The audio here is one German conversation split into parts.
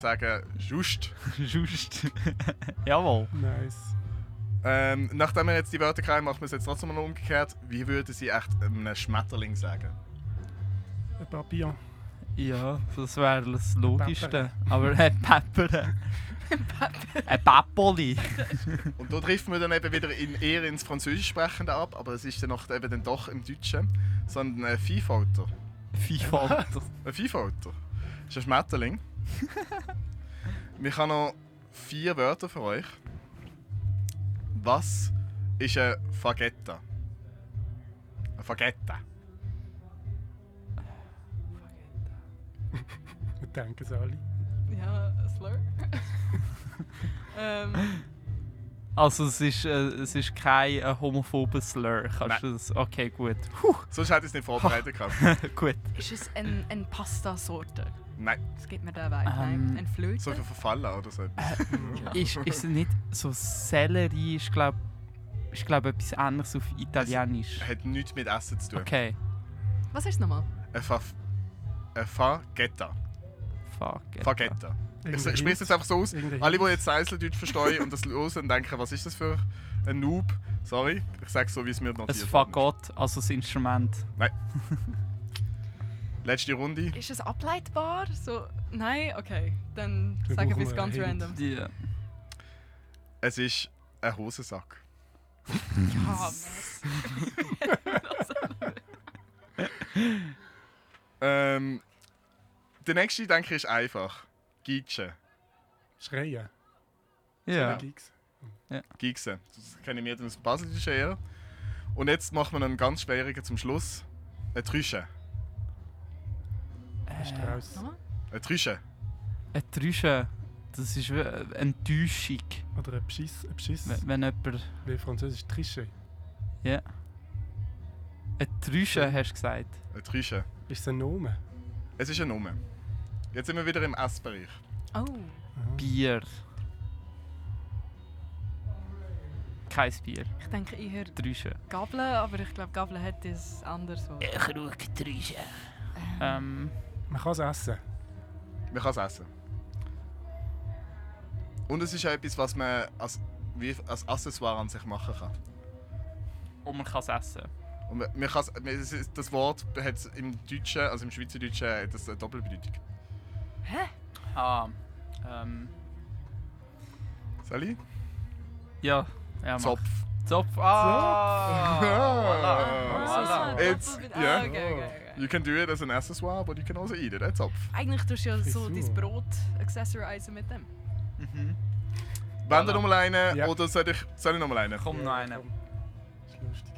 sagen just. Just. Jawohl. Nice. Nachdem wir jetzt die Wörter kennen, machen wir es jetzt trotzdem mal umgekehrt. Wie würde sie echt einem Schmetterling sagen? Ein Papillon. Ja, das wäre das Logischste. Aber Pepper. Ein Peppoli. Und da trifft man dann eben wieder eher ins Französischsprechende ab, aber es ist dann, eben dann doch im Deutschen. Sondern ein Viehfalter. Viehfalter. Ein Viehfalter. Das ist ein Schmetterling. Ich habe noch 4 Wörter für euch. Was ist ein Fagetta? Ein Fagetta. Wir denken es alle. Ja, ein Slur. Also es ist kein homophober Slur. Kannst du das? Okay, gut. Sonst hätte ich es nicht vorbereitet gehabt. Gut. Ist es eine Pasta-Sorte? Nein, Das gibt mir den Vibe. Nein, ein Flöte? so viel verfallen oder so. Ist es nicht so Sellerie? Ich glaube etwas anderes auf Italienisch. Hat nichts mit Essen zu tun. Okay. Was ist es nochmal? Ein Fagetta. Fuck. Fagetta. Ich Irgendein spreche es jetzt einfach so aus. Irgendein Alle, die jetzt Seiseldeutsch verstehen und das hören und denken, was ist das für ein Noob? Sorry, ich sage es so, wie es mir Ein notiert Fagott, also das Instrument. Letzte Runde. Ist es ableitbar? So, nein? Okay. Dann Wir sagen wir brauchen es ganz einen Hint. random. Ja. Es ist ein Hosensack. Ja, Mess. Der nächste, denke ich, ist einfach. Gigsche. Schreien. Ja. Gigs. Gigse. Das kenne ich mir aus dem Baselischen eher. Und jetzt machen wir noch einen ganz schwierigen zum Schluss. Eine Trüsche. Strauß. Nochmal? Eine Trüsche. Ein Trüsche, das ist wie eine Enttäuschung. Oder ein Beschiss. Wenn jemand... Wie Französisch Triche. Ja. Ein Trüsche, hast du gesagt. Eine Trüsche. Ist es ein Name? Es ist ein Name. Jetzt sind wir wieder im Essbereich. Oh. Bier. Kein Bier. Ich denke eher Trüsche. Gabeln, aber ich glaube, Gabeln hat es anders. Trüsche. Man kann es essen. Man kann es essen. Und es ist auch etwas, was man als Accessoire an sich machen kann. Und man kann es essen. Und man kann's, das Wort hat im Deutschen, also im Schweizerdeutschen, hat das eine Doppelbedeutung. Hä? Sally? Ja. Ja, mach. Zopf. Zopf. Ah! Ah. Voilà. It's, Ah, yeah. okay. You can do it as an accessoire, but you can also eat it. Ein Zopf. Eigentlich tust du ja so Frisur. dein Brot accessorisen mit dem. Mhm. Wollt ihr nochmal einen Ja. oder soll ich nochmal einen? Komm noch einen. Komm. Ist lustig.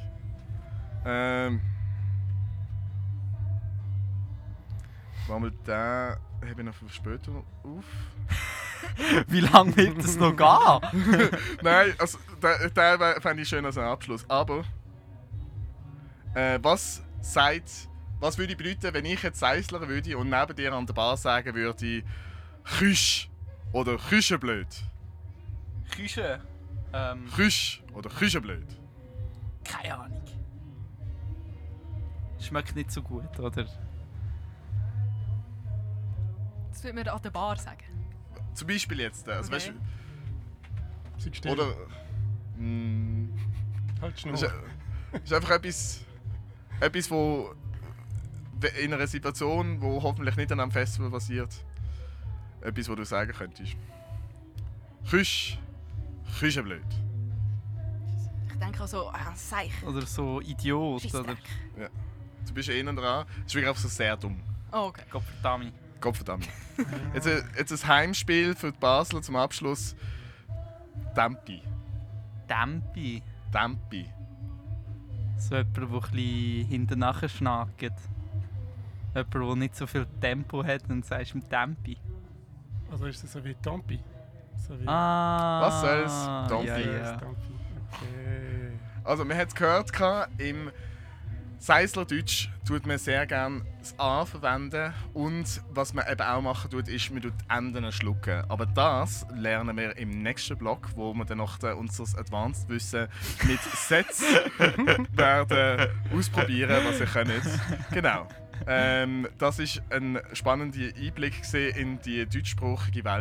Mal den habe ich noch für später auf. Wie lange wird das noch gehen? Nein, also der fände ich schön als einen Abschluss. Aber was würde ich bedeuten, wenn ich jetzt Seisler würde und neben dir an der Bar sagen würde, Küsch oder Küschenblöd? Küche. Küsch oder Küschenblöd? Keine Ahnung. Schmeckt nicht so gut, oder? Das würde mir an der Bar sagen. Zum Beispiel jetzt. Also, Okay. Sei weißt, still. oder. Halt Schnur. Das ist einfach etwas, wo in einer Situation, wo hoffentlich nicht an einem Festival passiert, etwas, wo du sagen könntest. Küschenblöd. Ich denke auch so, Seich. Oder so Idiot, oder? Scheissdreck. Du bist innen dran. Das ist wirklich einfach so sehr dumm. Oh, okay. Gottverdammt. Gottverdammt. Jetzt ein Heimspiel für die Basel zum Abschluss. Tempi. Tempi. Tempi. So jemand, der ein bisschen hinten nachher schnackt. Jemand, der nicht so viel Tempo hat und sagst ihm Tempi. Also ist das so wie Tampi? So wie Ah. Was soll's? Tempi. Ja, Ja, ja. Tampi. Okay. Also, man hat es gehört, im Seislerdeutsch tut man sehr gerne das A verwenden und was man eben auch machen tut, ist, man tut die Enden schlucken. Aber das lernen wir im nächsten Block, wo wir dann noch unser Advanced Wissen mit Sätzen werden ausprobieren, was ihr könnt. Genau. Das ist ein spannender Einblick in die deutschsprachige Welt.